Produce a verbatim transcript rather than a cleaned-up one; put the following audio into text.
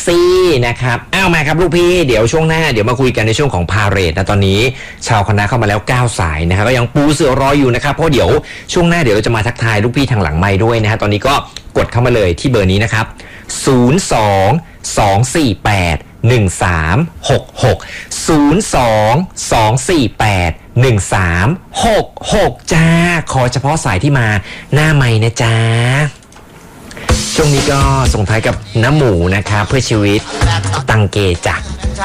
ซี่นะครับอ้าวมาครับลูกพี่เดี๋ยวช่วงหน้าเดี๋ยวมาคุยกันในช่วงของพาเหรดนะตอนนี้ชาวคณะเข้ามาแล้วเก้าสายนะครับก็ยังปูเสือรออยู่นะครับเพราะเดี๋ยวช่วงหน้าเดี๋ยวเราจะมาทักทายลูกพี่ทางหลังไมค์ด้วยนะฮะตอนนี้ก็กดเข้ามาเลยที่เบอร์นี้นะครับศูนย์ สอง สอง สี่ แปด หนึ่ง สาม หก หก ศูนย์ สอง สอง สี่ แปด หนึ่ง สาม หก หกจ้าขอเฉพาะสายที่มาหน้าไมค์นะจ๊ะช่วงนี้ก็ส่งท้ายกับน้ำหมูนะครับเพื่อชีวิตตังเกจ้ะ